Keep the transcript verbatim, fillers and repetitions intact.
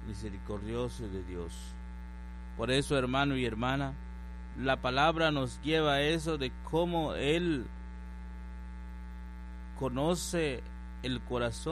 misericordioso de Dios. Por eso, hermano y hermana, la palabra nos lleva a eso de cómo Él conoce el corazón